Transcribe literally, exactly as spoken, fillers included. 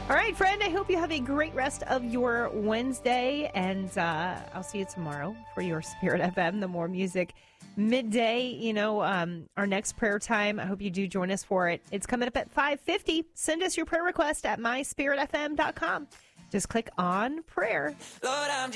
All right, friend, I hope you have a great rest of your Wednesday, and uh, I'll see you tomorrow for your Spirit F M, the More Music midday. You know, um, our next prayer time, I hope you do join us for it. It's coming up at five fifty. Send us your prayer request at my spirit f m dot com. Just click on prayer. Lord, I'm